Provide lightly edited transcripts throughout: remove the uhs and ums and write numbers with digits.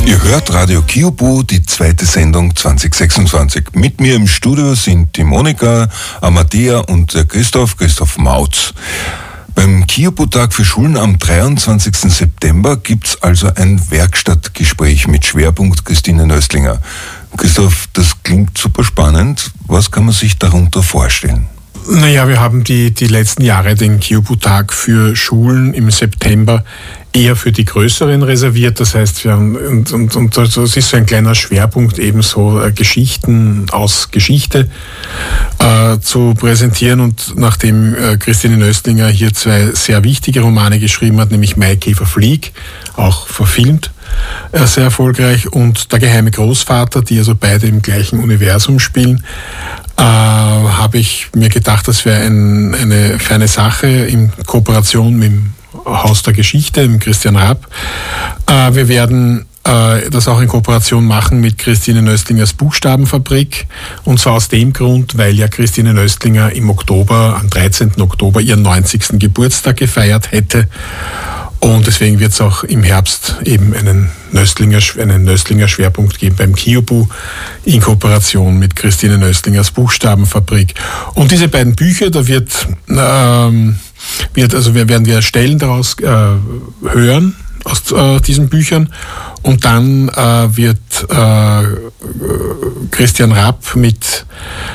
Ihr hört Radio Kiobu, die zweite Sendung 2026. Mit mir im Studio sind die Monika, Amadea und der Christoph Mautz. Beim Kiobu-Tag für Schulen am 23. September gibt's also ein Werkstattgespräch mit Schwerpunkt Christine Nöstlinger. Christoph, das klingt super spannend. Was kann man sich darunter vorstellen? Naja, wir haben die letzten Jahre den Kiobu-Tag für Schulen im September eher für die größeren reserviert. Das heißt, wir haben, und das ist so ein kleiner Schwerpunkt, eben so Geschichten aus Geschichte zu präsentieren. Und nachdem Christine Nöstlinger hier zwei sehr wichtige Romane geschrieben hat, nämlich Maikäfer Flieg, auch verfilmt, sehr erfolgreich, und Der geheime Großvater, die also beide im gleichen Universum spielen, habe ich mir gedacht, das wäre eine feine Sache in Kooperation mit dem Haus der Geschichte, im Christian Rapp. Wir werden das auch in Kooperation machen mit Christine Nöstlingers Buchstabenfabrik. Und zwar aus dem Grund, weil ja Christine Nöstlinger im Oktober, am 13. Oktober, ihren 90. Geburtstag gefeiert hätte. Und deswegen wird es auch im Herbst eben einen Nöstlinger Schwerpunkt geben beim Kiobu in Kooperation mit Christine Nöstlingers Buchstabenfabrik. Und diese beiden Bücher, da werden wir Stellen daraus hören aus diesen Büchern, und dann wird Christian Rapp mit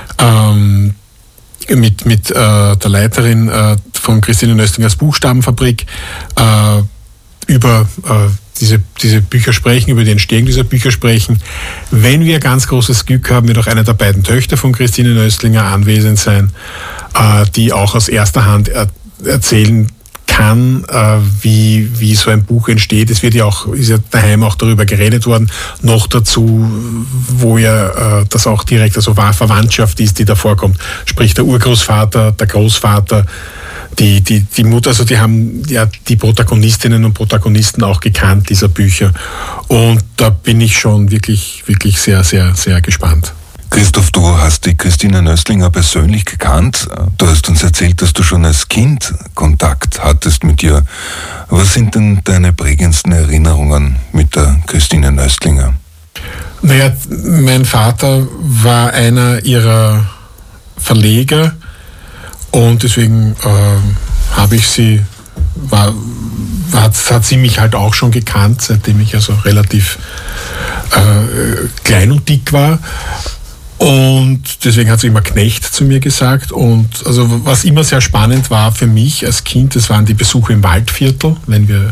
der Leiterin von Christine Nöstlingers Buchstabenfabrik über diese Bücher sprechen, über die Entstehung dieser Bücher sprechen. Wenn wir ganz großes Glück haben, wird auch eine der beiden Töchter von Christine Nöstlinger anwesend sein, die auch aus erster Hand erzählen kann, wie so ein Buch entsteht. Es ist ja daheim auch darüber geredet worden. Noch dazu, wo ja das auch direkt Verwandtschaft ist, die da vorkommt. Sprich der Urgroßvater, der Großvater, die Mutter, also die haben ja die Protagonistinnen und Protagonisten auch gekannt, dieser Bücher. Und da bin ich schon wirklich, wirklich sehr, sehr, sehr gespannt. Christoph, du hast die Christine Nöstlinger persönlich gekannt. Du hast uns erzählt, dass du schon als Kind Kontakt hattest mit ihr. Was sind denn deine prägendsten Erinnerungen mit der Christine Nöstlinger? Naja, mein Vater war einer ihrer Verleger, und deswegen hat sie mich halt auch schon gekannt, seitdem ich also relativ klein und dick war. Und deswegen hat sie immer Knecht zu mir gesagt. Und also was immer sehr spannend war für mich als Kind, das waren die Besuche im Waldviertel, wenn wir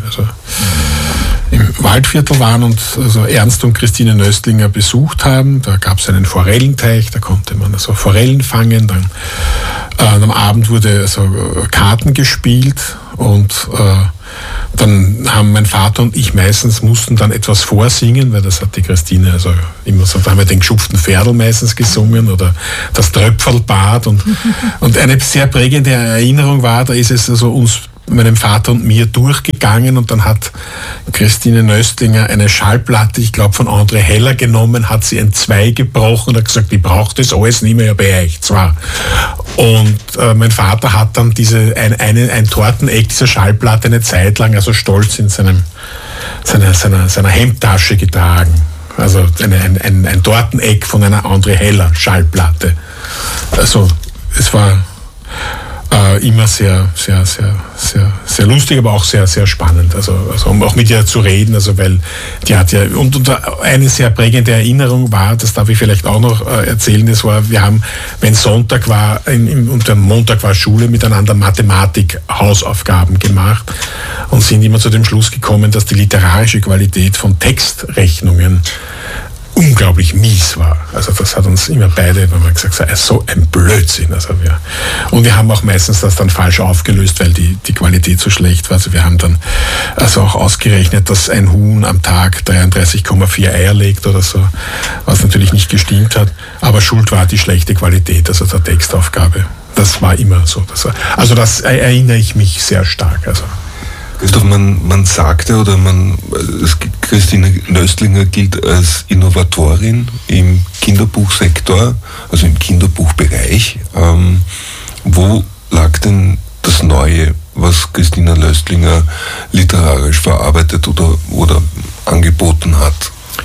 im Waldviertel waren und also Ernst und Christine Nöstlinger besucht haben. Da gab es einen Forellenteich, da konnte man also Forellen fangen. Dann am Abend wurde also Karten gespielt, und dann haben mein Vater und ich mussten dann etwas vorsingen, weil das hat die Christine also immer so, da haben wir den geschupften Pferdl meistens gesungen oder das Tröpfelbad, und eine sehr prägende Erinnerung war, da ist es also meinem Vater und mir durchgegangen, und dann hat Christine Nöstlinger eine Schallplatte, ich glaube von André Heller, genommen, hat sie entzwei gebrochen und hat gesagt, ich brauche das alles nicht mehr bei euch zwar. Und mein Vater hat dann ein Torteneck dieser Schallplatte eine Zeit lang also stolz in seiner Hemdtasche getragen. Also ein Torteneck von einer André Heller Schallplatte. Also es war immer sehr, sehr, sehr, sehr, sehr lustig, aber auch sehr, sehr spannend. Also um auch mit ihr zu reden, also weil die hat ja, und eine sehr prägende Erinnerung war, das darf ich vielleicht auch noch erzählen, das war, wir haben, wenn Sonntag war und am Montag war Schule, miteinander Mathematik-Hausaufgaben gemacht und sind immer zu dem Schluss gekommen, dass die literarische Qualität von Textrechnungen unglaublich mies war. Also das hat uns immer beide, wenn man gesagt hat, so ein Blödsinn. Und wir haben auch meistens das dann falsch aufgelöst, weil die Qualität so schlecht war. Also wir haben dann also auch ausgerechnet, dass ein Huhn am Tag 33,4 Eier legt oder so, was natürlich nicht gestimmt hat. Aber schuld war die schlechte Qualität, also der Textaufgabe. Das war immer so. Das erinnere ich mich sehr stark. Christoph, man sagte Christine Nöstlinger gilt als Innovatorin im Kinderbuchsektor, also im Kinderbuchbereich. Wo lag denn das Neue, was Christine Nöstlinger literarisch verarbeitet oder angeboten hat?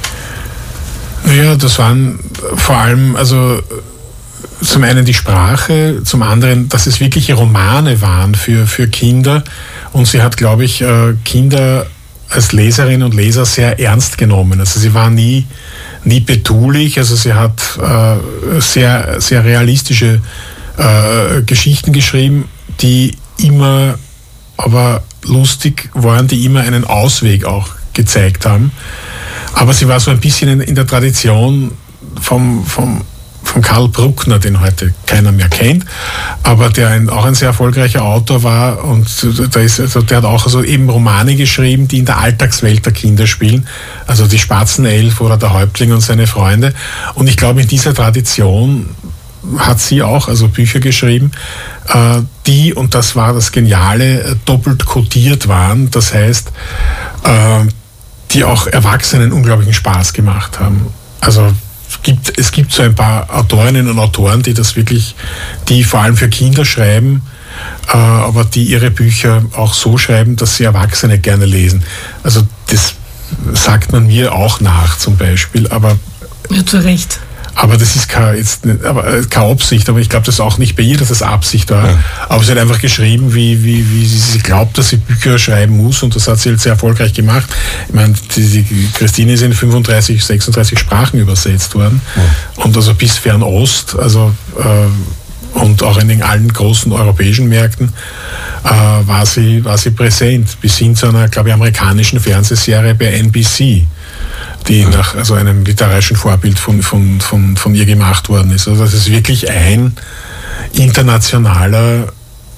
Naja, das waren vor allem, also zum einen die Sprache, zum anderen, dass es wirkliche Romane waren für Kinder. Und sie hat, glaube ich, Kinder als Leserinnen und Leser sehr ernst genommen. Also sie war nie betulich, also sie hat sehr, sehr realistische Geschichten geschrieben, die immer aber lustig waren, die immer einen Ausweg auch gezeigt haben. Aber sie war so ein bisschen in der Tradition vom Karl Bruckner, den heute keiner mehr kennt, aber der auch ein sehr erfolgreicher Autor war, und der hat auch also eben Romane geschrieben, die in der Alltagswelt der Kinder spielen, also die Spatzenelf oder der Häuptling und seine Freunde. Und ich glaube, in dieser Tradition hat sie auch also Bücher geschrieben, die, und das war das Geniale, doppelt kodiert waren. Das heißt, die auch Erwachsenen unglaublichen Spaß gemacht haben. Also es gibt so ein paar Autorinnen und Autoren, die vor allem für Kinder schreiben, aber die ihre Bücher auch so schreiben, dass sie Erwachsene gerne lesen. Also das sagt man mir auch nach zum Beispiel, aber... Ja, zu Recht. Aber das ist keine Absicht, aber ich glaube, das ist auch nicht bei ihr, dass das Absicht war. Ja. Aber sie hat einfach geschrieben, wie sie glaubt, dass sie Bücher schreiben muss, und das hat sie halt sehr erfolgreich gemacht. Ich meine, die Christine ist in 35, 36 Sprachen übersetzt worden, und also bis Fernost, also und auch in allen großen europäischen Märkten war sie präsent, bis hin zu einer, glaube ich, amerikanischen Fernsehserie bei NBC, die nach einem literarischen Vorbild von ihr gemacht worden ist. Also das ist wirklich ein internationaler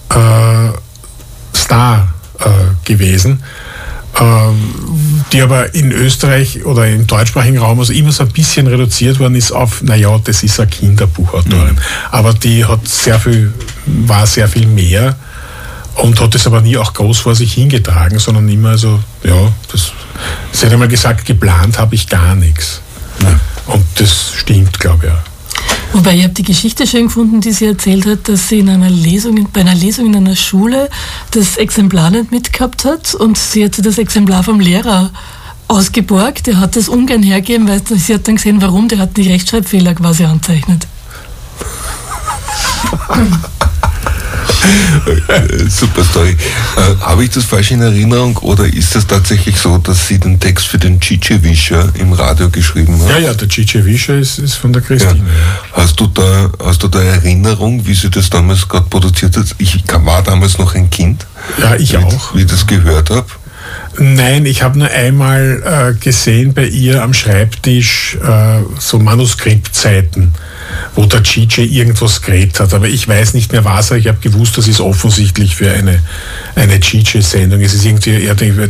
Star gewesen, die aber in Österreich oder im deutschsprachigen Raum also immer so ein bisschen reduziert worden ist auf, naja, das ist eine Kinderbuchautorin. Aber die war sehr viel mehr und hat es aber nie auch groß vor sich hingetragen, sondern immer so, ja, sie hat einmal gesagt, geplant habe ich gar nichts. Ja. Und das stimmt, glaube ich, ja. Wobei, ich habe die Geschichte schön gefunden, die sie erzählt hat, dass sie bei einer Lesung in einer Schule das Exemplar nicht mitgehabt hat, und sie hat das Exemplar vom Lehrer ausgeborgt. Der hat das ungern hergegeben, weil sie hat dann gesehen, warum, der hat die Rechtschreibfehler quasi anzeichnet. Super Story. Habe ich das falsch in Erinnerung, oder ist es tatsächlich so, dass sie den Text für den Cicewicza im Radio geschrieben hat? Ja, der Cicewicza ist von der Christine. Ja. Hast du da Erinnerung, wie sie das damals gerade produziert hat? Ich war damals noch ein Kind. Ja, ich auch. Wie ich das gehört habe. Nein, ich habe nur einmal gesehen bei ihr am Schreibtisch so Manuskriptseiten, wo der Cice irgendwas geredet hat, aber ich weiß nicht mehr was, ich habe gewusst, das ist offensichtlich für eine Cice-Sendung. Es ist irgendwie,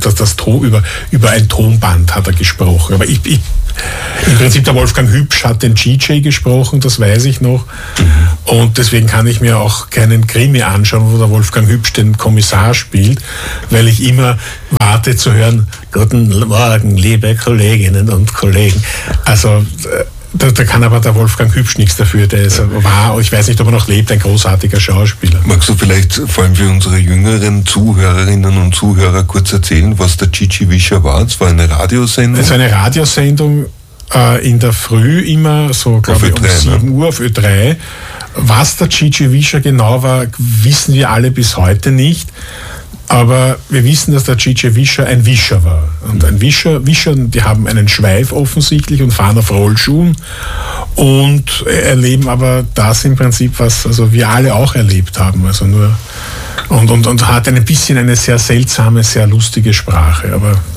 über ein Tonband hat er gesprochen, aber im Prinzip der Wolfgang Hübsch hat den Cice gesprochen, das weiß ich noch, und deswegen kann ich mir auch keinen Krimi anschauen, wo der Wolfgang Hübsch den Kommissar spielt, weil ich immer warte zu hören, guten Morgen, liebe Kolleginnen und Kollegen. Also da kann aber der Wolfgang Hübsch nichts dafür, war, ich weiß nicht, ob er noch lebt, ein großartiger Schauspieler. Magst du vielleicht vor allem für unsere jüngeren Zuhörerinnen und Zuhörer kurz erzählen, was der Cicewicza war? Es war eine Radiosendung? Es war eine Radiosendung in der Früh immer, so glaube ich um 7 Uhr auf Ö3. Was der Cicewicza genau war, wissen wir alle bis heute nicht. Aber wir wissen, dass der Cicewicza ein Wischer war. Und ein Wischer, die haben einen Schweif offensichtlich und fahren auf Rollschuhen und erleben aber das im Prinzip, was also wir alle auch erlebt haben. Also nur und hat ein bisschen eine sehr seltsame, sehr lustige Sprache.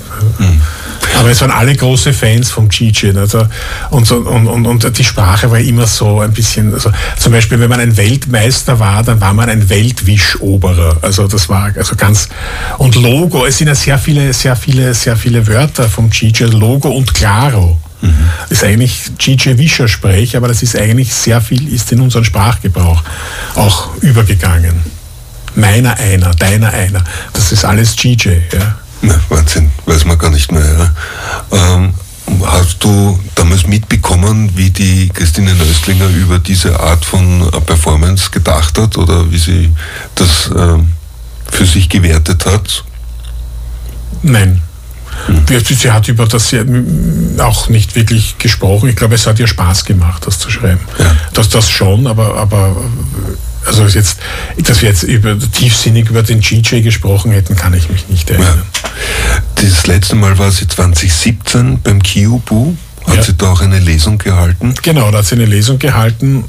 Aber es waren alle große Fans vom Cice. Also, und die Sprache war immer so ein bisschen, also zum Beispiel, wenn man ein Weltmeister war, dann war man ein Weltwischoberer. Also das war also ganz, und Logo, es sind ja sehr viele Wörter vom Cice, Logo und Claro. Das ist eigentlich Cicewicza-Sprech, aber das ist eigentlich sehr viel, ist in unseren Sprachgebrauch auch übergegangen. Meiner einer, deiner einer. Das ist alles Cice, ja. Na, Wahnsinn, weiß man gar nicht mehr. Ja. Hast du damals mitbekommen, wie die Christine Nöstlinger über diese Art von Performance gedacht hat oder wie sie das für sich gewertet hat? Nein. Sie hat über das auch nicht wirklich gesprochen. Ich glaube, es hat ihr Spaß gemacht, das zu schreiben. Ja. Das schon, aber also jetzt, dass wir jetzt tiefsinnig über den GJ gesprochen hätten, kann ich mich nicht erinnern. Ja. Das letzte Mal war sie 2017 beim KIUBU. Hat sie da auch eine Lesung gehalten? Genau, da hat sie eine Lesung gehalten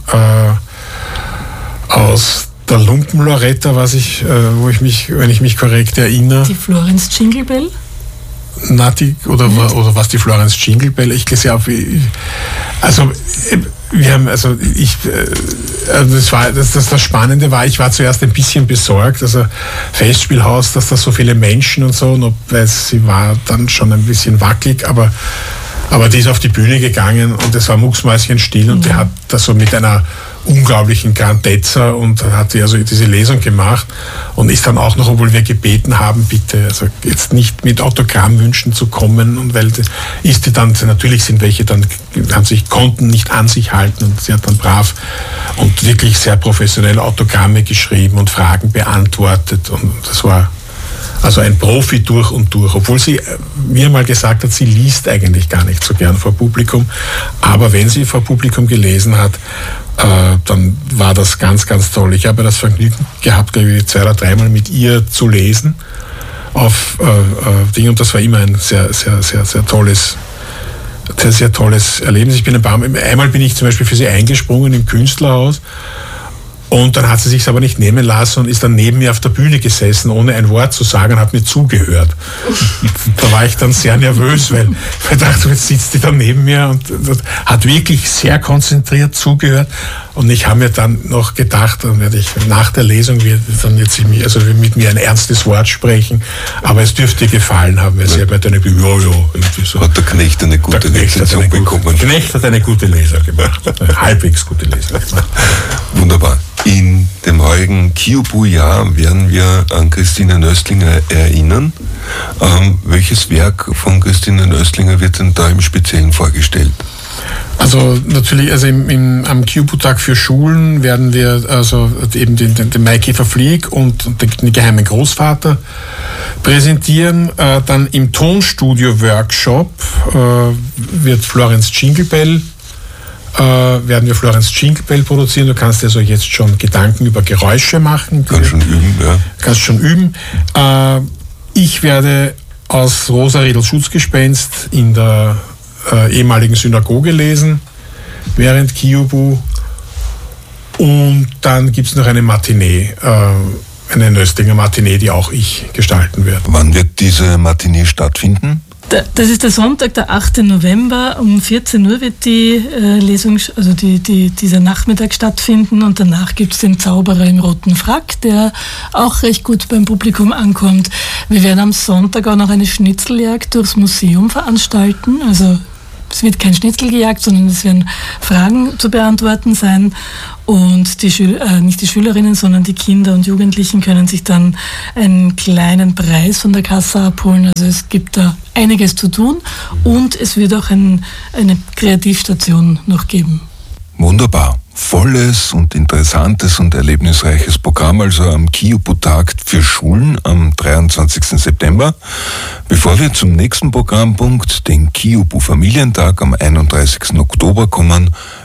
aus der Lumpenloretta, wo ich mich, wenn ich mich korrekt erinnere. Die Florence Jingle Bell? Oder was die Florence Jingle Bell? Ich lese auf. Also wir haben, das Spannende war, ich war zuerst ein bisschen besorgt, also Festspielhaus, dass da so viele Menschen und so, weil sie war dann schon ein bisschen wackelig, aber die ist auf die Bühne gegangen und es war mucksmäuschenstill und die hat das so mit einer unglaublichen Grandezza und hat sie also diese Lesung gemacht und ist dann auch noch, obwohl wir gebeten haben, bitte, also jetzt nicht mit Autogrammwünschen zu kommen, und weil ist die dann, natürlich sind welche dann, konnten nicht an sich halten, und sie hat dann brav und wirklich sehr professionell Autogramme geschrieben und Fragen beantwortet, und das war also ein Profi durch und durch, obwohl sie mir mal gesagt hat, sie liest eigentlich gar nicht so gern vor Publikum, aber wenn sie vor Publikum gelesen hat, dann war das ganz, ganz toll. Ich habe das Vergnügen gehabt, glaube ich, 2 oder 3 Mal mit ihr zu lesen auf Ding, und das war immer ein sehr, sehr, sehr, sehr tolles Erlebnis. Einmal bin ich zum Beispiel für sie eingesprungen im Künstlerhaus. Und dann hat sie sich aber nicht nehmen lassen und ist dann neben mir auf der Bühne gesessen, ohne ein Wort zu sagen, und hat mir zugehört. Da war ich dann sehr nervös, weil ich dachte, jetzt sitzt die da neben mir und hat wirklich sehr konzentriert zugehört. Und ich habe mir dann noch gedacht, dann werde ich nach der Lesung mit mir ein ernstes Wort sprechen, aber es dürfte ihr gefallen haben, weil sie hat mir dann irgendwie so. Hat der Knecht eine gute Rezension bekommen? Der Knecht hat eine gute Lesung gemacht, eine halbwegs gute Lesung gemacht. Wunderbar. In dem heutigen KIUBU-Jahr werden wir an Christine Nöstlinger erinnern. Welches Werk von Christine Nöstlinger wird denn da im Speziellen vorgestellt? Also natürlich, am KIUBU-Tag für Schulen werden wir also eben den Maikäfer Flieg und den geheimen Großvater präsentieren. Dann im Tonstudio-Workshop wird Florence Jingle Bell produzieren. Du kannst also jetzt schon Gedanken über Geräusche machen. Kannst schon üben. Ich werde aus Rosa Riedels Schutzgespenst in der ehemaligen Synagoge lesen, während KIUBU. Und dann gibt es noch eine Matinee, eine Nöstlinger Matinee, die auch ich gestalten werde. Wann wird diese Matinee stattfinden? Das ist der Sonntag, der 8. November. Um 14 Uhr wird die Lesung, also dieser Nachmittag stattfinden, und danach gibt es den Zauberer im roten Frack, der auch recht gut beim Publikum ankommt. Wir werden am Sonntag auch noch eine Schnitzeljagd durchs Museum veranstalten. Also es wird kein Schnitzel gejagt, sondern es werden Fragen zu beantworten sein. Und nicht die Schülerinnen, sondern die Kinder und Jugendlichen können sich dann einen kleinen Preis von der Kasse abholen. Also es gibt da einiges zu tun, und es wird auch eine Kreativstation noch geben. Wunderbar. Volles und interessantes und erlebnisreiches Programm, also am KIUBU-Tag für Schulen am 23. September. Bevor wir zum nächsten Programmpunkt, den KIUBU-Familientag am 31. Oktober kommen,